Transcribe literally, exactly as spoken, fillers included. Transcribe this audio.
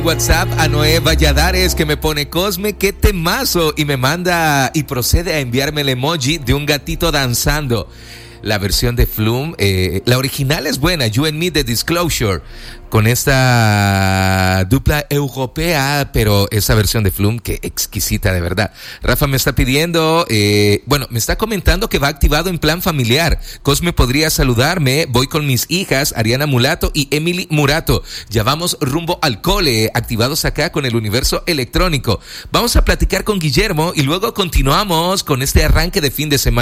WhatsApp a Noé Valladares, que me pone: Cosme, qué temazo, y me manda y procede a enviarme el emoji de un gatito danzando. La versión de Flume, eh, la original es buena, You and Me de Disclosure, con esta dupla europea, pero esa versión de Flume, que exquisita de verdad. Rafa me está pidiendo, eh, bueno, me está comentando que va activado en plan familiar. Cosme, ¿podría saludarme? Voy con mis hijas, Ariana Mulato y Emily Murato. Ya vamos rumbo al cole, activados acá con el universo electrónico. Vamos a platicar con Guillermo y luego continuamos con este arranque de fin de semana.